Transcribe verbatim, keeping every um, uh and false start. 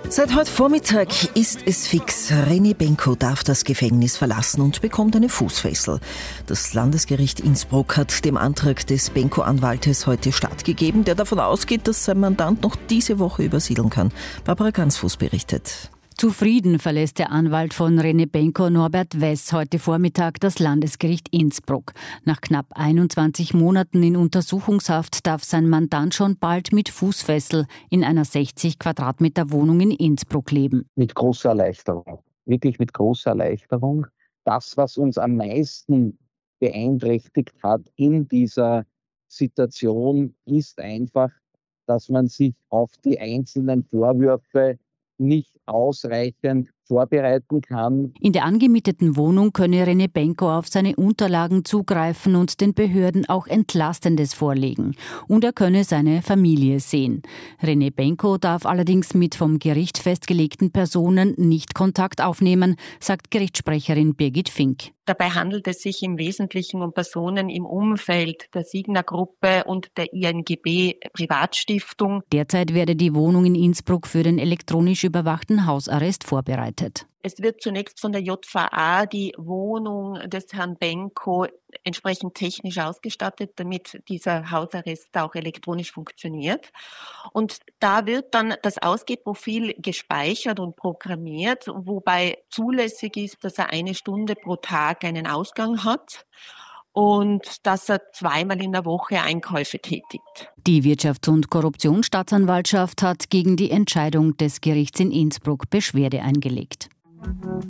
Seit heute Vormittag ist es fix. René Benko darf das Gefängnis verlassen und bekommt eine Fußfessel. Das Landesgericht Innsbruck hat dem Antrag des Benko-Anwaltes heute stattgegeben, der davon ausgeht, dass sein Mandant noch diese Woche übersiedeln kann. Barbara Gansfuß berichtet. Zufrieden verlässt der Anwalt von René Benko, Norbert Wess, heute Vormittag das Landesgericht Innsbruck. Nach knapp einundzwanzig Monaten in Untersuchungshaft darf sein Mandant schon bald mit Fußfessel in einer sechzig Quadratmeter Wohnung in Innsbruck leben. Mit großer Erleichterung, wirklich mit großer Erleichterung. Das, was uns am meisten beeinträchtigt hat in dieser Situation, ist einfach, dass man sich auf die einzelnen Vorwürfe nicht ausreichend vorbereiten kann. In der angemieteten Wohnung könne René Benko auf seine Unterlagen zugreifen und den Behörden auch Entlastendes vorlegen. Und er könne seine Familie sehen. René Benko darf allerdings mit vom Gericht festgelegten Personen nicht Kontakt aufnehmen, sagt Gerichtssprecherin Birgit Fink. Dabei handelt es sich im Wesentlichen um Personen im Umfeld der Signa-Gruppe und der I N G B-Privatstiftung. Derzeit werde die Wohnung in Innsbruck für den elektronisch überwachten Hausarrest vorbereitet. Es wird zunächst von der J V A die Wohnung des Herrn Benko entsprechend technisch ausgestattet, damit dieser Hausarrest auch elektronisch funktioniert. Und da wird dann das Ausgehprofil gespeichert und programmiert, wobei zulässig ist, dass er eine Stunde pro Tag einen Ausgang hat und dass er zweimal in der Woche Einkäufe tätigt. Die Wirtschafts- und Korruptionsstaatsanwaltschaft hat gegen die Entscheidung des Gerichts in Innsbruck Beschwerde eingelegt.